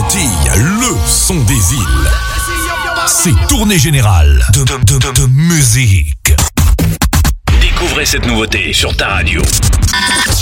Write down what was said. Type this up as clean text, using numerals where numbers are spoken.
titille le son des îles. C'est Tournée Générale de musique. Découvrez cette nouveauté sur ta radio.